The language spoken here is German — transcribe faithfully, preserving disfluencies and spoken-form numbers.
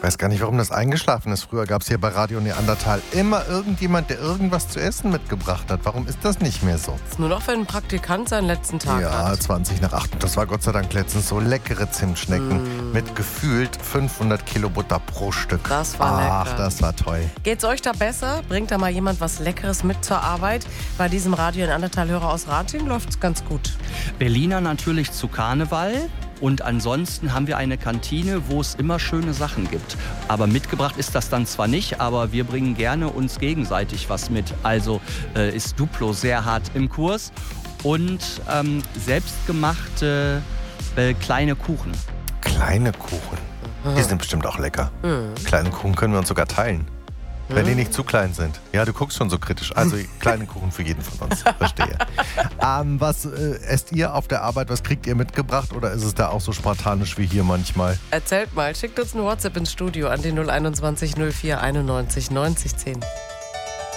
weiß gar nicht, warum das eingeschlafen ist. Früher gab es hier bei Radio Neandertal immer irgendjemand, der irgendwas zu essen mitgebracht hat. Warum ist das nicht mehr so? Das ist nur noch, wenn ein Praktikant seinen letzten Tag ja, hat. Ja, zwanzig nach acht. Das war Gott sei Dank letztens so leckere Zimtschnecken mm. mit gefühlt fünfhundert Kilo Butter pro Stück. Das war Ach, lecker. das war toll. Geht's euch da besser? Bringt da mal jemand was Leckeres mit zur Arbeit? Bei diesem Radio Neandertal-Hörer aus Ratingen läuft's ganz gut. Berliner natürlich zu Karneval. Und ansonsten haben wir eine Kantine, wo es immer schöne Sachen gibt. Aber mitgebracht ist das dann zwar nicht, aber wir bringen gerne uns gegenseitig was mit. Also äh, ist Duplo sehr hart im Kurs. Und ähm, selbstgemachte äh, kleine Kuchen. Kleine Kuchen? Die sind bestimmt auch lecker. Mhm. Kleine Kuchen können wir uns sogar teilen. Wenn die nicht zu klein sind. Ja, du guckst schon so kritisch. Also kleine Kuchen für jeden von uns. Verstehe. ähm, was äh, esst ihr auf der Arbeit? Was kriegt ihr mitgebracht? Oder ist es da auch so spartanisch wie hier manchmal? Erzählt mal. Schickt uns ein WhatsApp ins Studio an die null einundzwanzig null vier einundneunzig neunzig zehn.